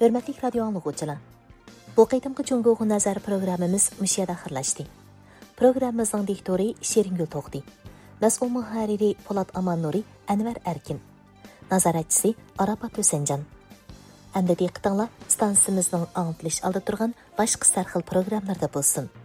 Hörmətli radio anlıqçılar. Bu qitimki Cungoğu Nazar programımız müşiyada xırlaşdı. Programımızın diktori Şeringül Toxdi. Məsul müharriri Polat Amannuri Ənvər Erkin. Nazaratçısı Arapat Ösencan. Əmdə diqqətinizlər stansiyamızın anlatılış aldı turğan başqa sərxil proqramlarda bolsun.